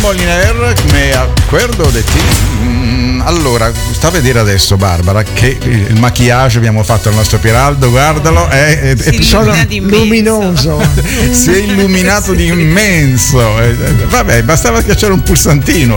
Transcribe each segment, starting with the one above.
Moliner, me acuerdo de ti. Allora, sta a vedere adesso, Barbara, che il maquillage abbiamo fatto al nostro Pieraldo, guardalo, è luminoso. Si è illuminato di immenso. Vabbè, bastava schiacciare un pulsantino.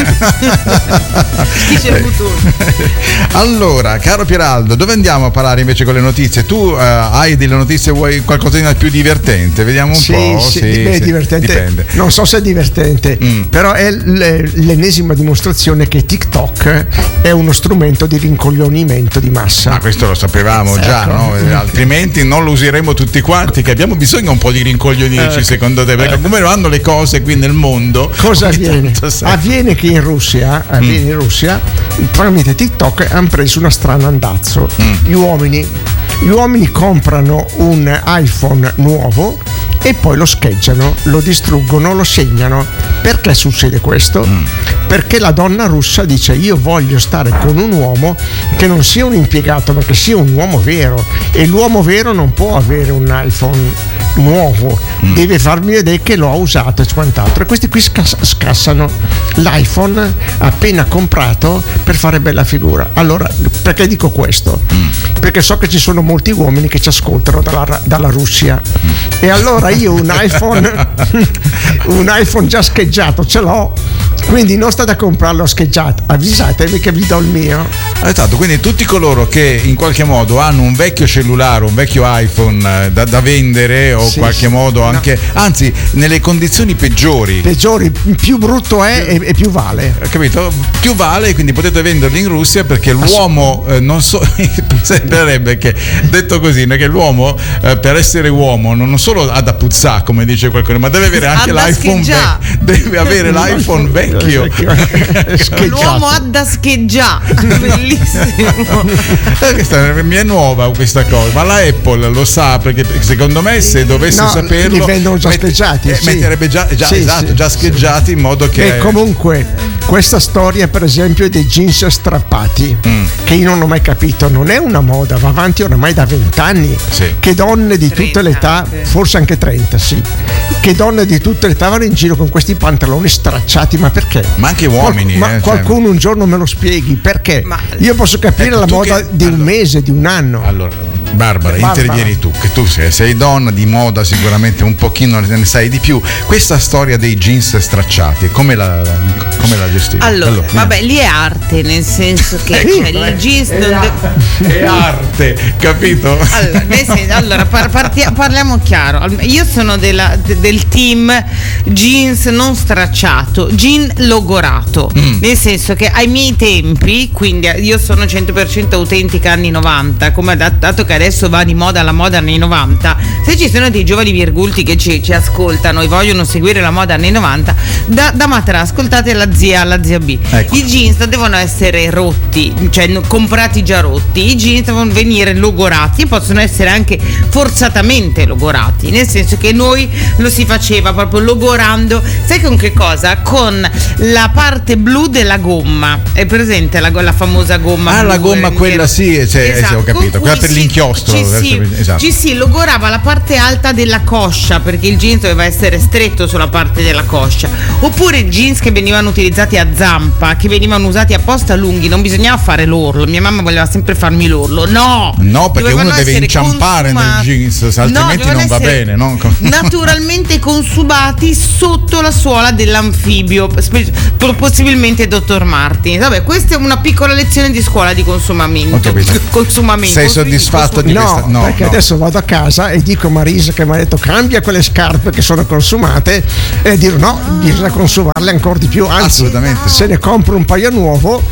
Allora, caro Pieraldo, dove andiamo a parlare invece con le notizie? Tu hai delle notizie, vuoi qualcosina di più divertente? Vediamo un po'. Sì, è divertente. Dipende. Non so se è divertente, però è l'ennesima dimostrazione che TikTok è uno strumento di rincoglionimento di massa. Ma questo lo sapevamo già, no? Altrimenti non lo useremo tutti quanti, che abbiamo bisogno un po' di rincoglionirci, secondo te? Perché come vanno le cose qui nel mondo? Cosa avviene? Avviene che in Russia tramite TikTok hanno preso una strana andazzo. Gli uomini comprano un iPhone nuovo e poi lo scheggiano, lo distruggono, lo segnano. Perché succede questo? Perché la donna russa dice: io voglio stare con un uomo che non sia un impiegato, ma che sia un uomo vero, e l'uomo vero non può avere un iPhone nuovo, deve farmi vedere che lo ha usato e quant'altro. E questi qui scassano l'iPhone appena comprato per fare bella figura. Allora, perché dico questo? Perché so che ci sono molti uomini che ci ascoltano dalla Russia, e allora io un iPhone già scheggiato ce l'ho, quindi non state a comprarlo scheggiato, avvisatemi che vi do il mio. Esatto, quindi tutti coloro che in qualche modo hanno un vecchio cellulare, un vecchio iPhone da vendere, o qualche modo anche, anzi nelle condizioni peggiori, più brutto è e più vale, capito? Più vale, quindi potete venderli in Russia, perché l'uomo sembrerebbe che, detto così, che l'uomo per essere uomo non solo ha da puzzare, come dice qualcuno, ma deve avere anche l'iPhone deve avere l'iPhone vecchio. L'uomo ha da scheggiare. Bellissimo. Mi è nuova questa cosa, ma la Apple lo sa, perché secondo me se dovesse saperlo, li vendono già scheggiati, metterebbe già scheggiati, in modo che. E comunque questa storia, per esempio, dei jeans strappati, che io non ho mai capito, non è una moda, va avanti oramai da 20 anni, che donne di tutte le età, forse anche 30, che donne di tutte le età vanno in giro con questi pantaloni stracciati, ma perché? Ma anche uomini, qualcuno un giorno me lo spieghi perché. Io posso capire la moda di un mese, di un anno. Allora, Barbara, intervieni tu, che tu sei donna, di moda sicuramente un pochino ne sai di più. Questa storia dei jeans stracciati, come la gestisci? Allora, vabbè, lì è arte, nel senso che il jeans è arte, capito? Allora, parliamo chiaro. Io sono del team jeans non stracciato, jean logorato, nel senso che ai miei tempi, quindi io sono 100% autentica anni 90, come dato che adesso va di moda la moda anni 90, se ci sono dei giovani virgulti che ci ascoltano e vogliono seguire la moda anni 90, da Matra ascoltate la zia B. Ecco. I jeans devono essere rotti, cioè comprati già rotti, i jeans devono venire logorati e possono essere anche forzatamente logorati, nel senso che noi lo si faceva proprio logorando, sai con che cosa? Con la parte blu della gomma, è presente la famosa gomma blu, la gomma quella esatto, ho capito, quella per l'inchiostro, ci si logorava la parte alta della coscia, perché il jeans doveva essere stretto sulla parte della coscia, oppure jeans che venivano utilizzati a zampa, che venivano usati apposta lunghi, non bisognava fare l'orlo, mia mamma voleva sempre farmi l'orlo, no, perché uno deve inciampare nel jeans, altrimenti non va bene, no? Naturalmente consumati sotto la suola dell'anfibio, possibilmente Dr. Martins. Vabbè, questa è una piccola lezione di scuola di consumamento. Sei soddisfatto di questa? No, perché adesso vado a casa e dico a Marisa, che mi ha detto cambia quelle scarpe che sono consumate, e dire no, bisogna consumarle ancora di più, anzi assolutamente, se ne compro un paio nuovo,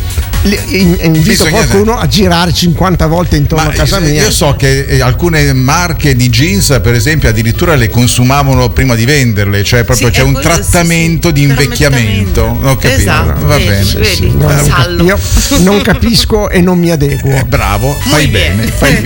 invito qualcuno a girare 50 volte intorno a casa mia. Io so che alcune marche di jeans, per esempio, addirittura le consumavano prima di venderle, cioè proprio c'è un trattamento di invecchiamento. Ho capito, esatto, va bene. Vedi, io non capisco e non mi adeguo. Bravo, fai bene.